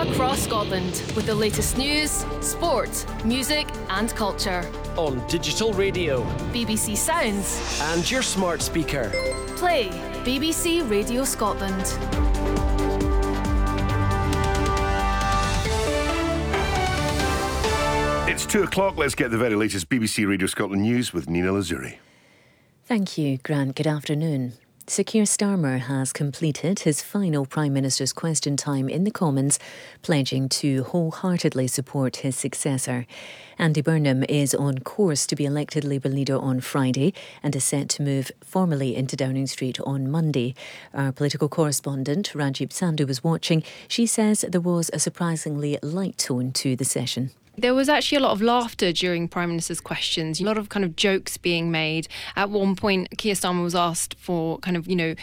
across Scotland with the latest news, sport, music and culture. On digital radio, BBC Sounds and your smart speaker. Play BBC Radio Scotland. It's 2 o'clock. Let's get the very latest BBC Radio Scotland news with Nina Lazuri. Thank you, Grant. Good afternoon. Sir Keir Starmer has completed his final Prime Minister's question time in the Commons, pledging to wholeheartedly support his successor. Andy Burnham is on course to be elected Labour leader on Friday and is set to move formally into Downing Street on Monday. Our political correspondent, Rajib Sandhu, was watching. She says there was a surprisingly light tone to the session. There was actually a lot of laughter during Prime Minister's questions, a lot of kind of jokes being made. At one point, Keir Starmer was asked for can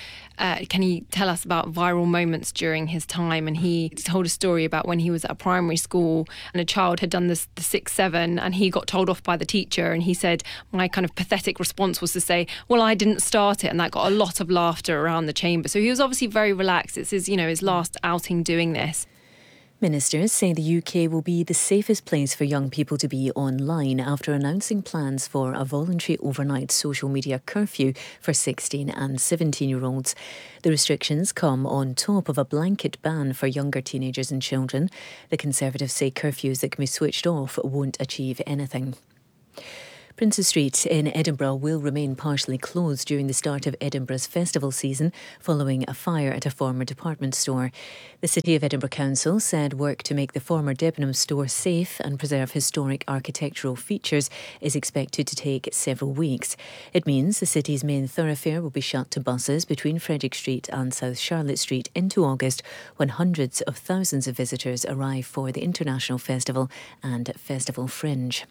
he tell us about viral moments during his time? And he told a story about when he was at a primary school and a child had done the 6-7 and he got told off by the teacher. And he said, my kind of pathetic response was to say, well, I didn't start it. And that got a lot of laughter around the chamber. So he was obviously very relaxed. It's his last outing doing this. Ministers say the UK will be the safest place for young people to be online after announcing plans for a voluntary overnight social media curfew for 16 and 17-year-olds. The restrictions come on top of a blanket ban for younger teenagers and children. The Conservatives say curfews that can be switched off won't achieve anything. Princes Street in Edinburgh will remain partially closed during the start of Edinburgh's festival season following a fire at a former department store. The City of Edinburgh Council said work to make the former Debenhams store safe and preserve historic architectural features is expected to take several weeks. It means the city's main thoroughfare will be shut to buses between Frederick Street and South Charlotte Street into August, when hundreds of thousands of visitors arrive for the International Festival and Festival Fringe.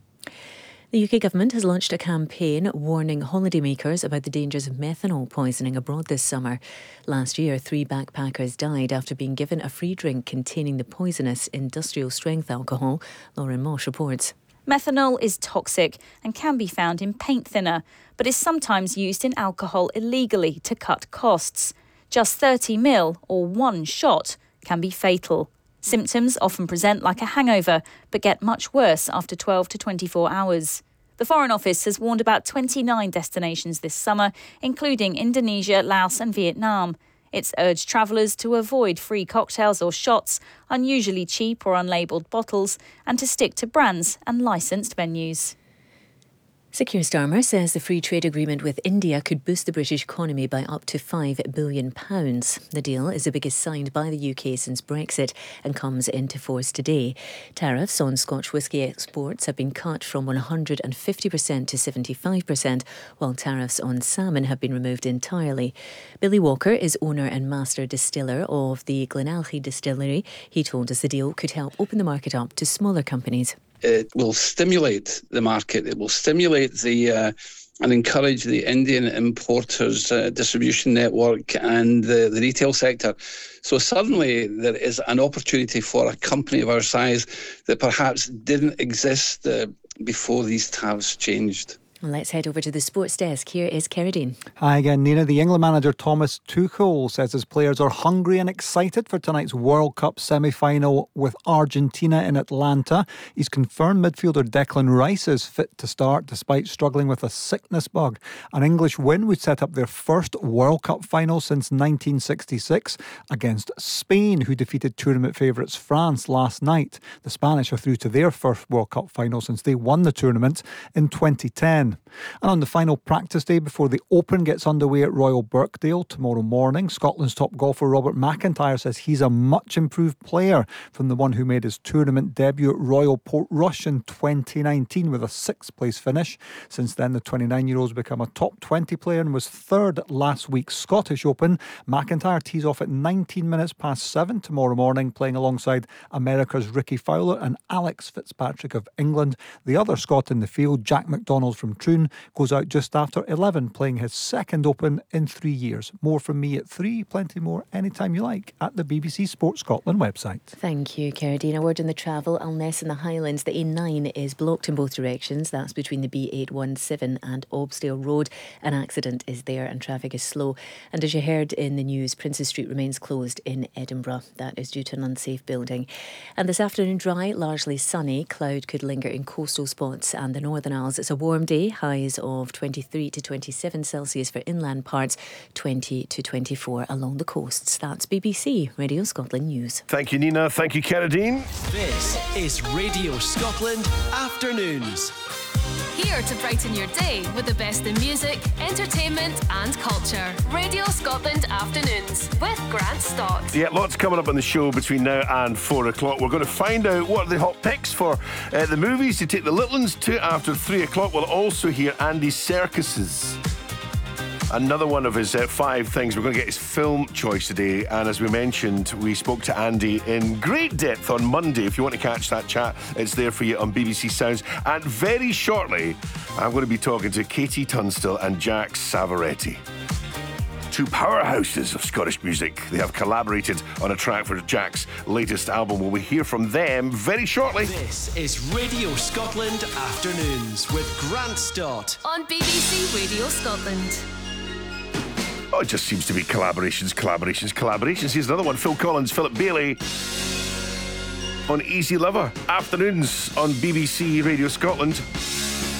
The UK government has launched a campaign warning holidaymakers about the dangers of methanol poisoning abroad this summer. Last year, 3 backpackers died after being given a free drink containing the poisonous industrial-strength alcohol. Lauren Mosh reports. Methanol is toxic and can be found in paint thinner, but is sometimes used in alcohol illegally to cut costs. Just 30 ml, or 1 shot, can be fatal. Symptoms often present like a hangover, but get much worse after 12 to 24 hours. The Foreign Office has warned about 29 destinations this summer, including Indonesia, Laos and Vietnam. It's urged travellers to avoid free cocktails or shots, unusually cheap or unlabelled bottles, and to stick to brands and licensed venues. Sir Keir Starmer says the free trade agreement with India could boost the British economy by up to £5 billion. The deal is the biggest signed by the UK since Brexit and comes into force today. Tariffs on Scotch whisky exports have been cut from 150% to 75%, while tariffs on salmon have been removed entirely. Billy Walker is owner and master distiller of the Glenalchie distillery. He told us the deal could help open the market up to smaller companies. It will stimulate the market. It will stimulate and encourage the Indian importers' distribution network and the retail sector. So suddenly there is an opportunity for a company of our size that perhaps didn't exist before these tariffs changed. Let's head over to the sports desk. Here is Keridine. Hi again, Nina. The England manager Thomas Tuchel says his players are hungry and excited for tonight's World Cup semi-final with Argentina in Atlanta. He's confirmed midfielder Declan Rice is fit to start despite struggling with a sickness bug. An English win would set up their first World Cup final since 1966 against Spain, who defeated tournament favourites France last night. The Spanish are through to their first World Cup final since they won the tournament in 2010. And on the final practice day before the Open gets underway at Royal Birkdale tomorrow morning, Scotland's top golfer Robert McIntyre says he's a much improved player from the one who made his tournament debut at Royal Portrush in 2019 with a 6th place finish. Since then, the 29-year-old's become a top 20 player and was 3rd at last week's Scottish Open. McIntyre tees off at 19 minutes past 7 tomorrow morning, playing alongside America's Ricky Fowler and Alex Fitzpatrick of England. The other Scot in the field, Jack McDonald from Troon goes out just after 11, playing his second Open in 3 years. More from me at 3, plenty more anytime you like at the BBC Sport Scotland website. Thank you, Caradine. A word on the travel. Alness in the Highlands. The A9 is blocked in both directions. That's between the B817 and Obsdale Road. An accident is there and traffic is slow. And as you heard in the news, Princes Street remains closed in Edinburgh. That is due to an unsafe building. And this afternoon dry, largely sunny. Cloud could linger in coastal spots and the Northern Isles. It's a warm day, highs of 23 to 27 Celsius for inland parts, 20 to 24 along the coasts. That's BBC Radio Scotland News. Thank you, Nina. Thank you, Caradine. This is Radio Scotland Afternoons. Here to brighten your day with the best in music, entertainment and culture. Radio Scotland Afternoons with Grant Stott. Yeah, lots coming up on the show between now and 4 o'clock. We're going to find out what are the hot picks for the movies to take the little ones to after 3 o'clock. We'll also hear Andy Serkis's another one of his 5 things. We're going to get his film choice today. And as we mentioned, we spoke to Andy in great depth on Monday. If you want to catch that chat, it's there for you on BBC Sounds. And very shortly, I'm going to be talking to Katie Tunstall and Jack Savoretti. 2 powerhouses of Scottish music. They have collaborated on a track for Jack's latest album. We'll hear from them very shortly. This is Radio Scotland Afternoons with Grant Stott on BBC Radio Scotland. Oh, it just seems to be collaborations. Here's another one. Phil Collins, Philip Bailey on Easy Lover. Afternoons on BBC Radio Scotland.